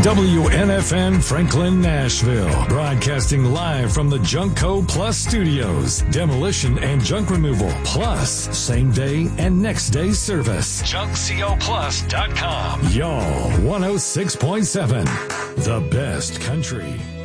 WNFN Franklin, Nashville. Broadcasting live from the Junkco Plus studios. Demolition and junk removal. Plus, same day and next day service. JunkCoPlus.com. Y'all 106.7. The best country.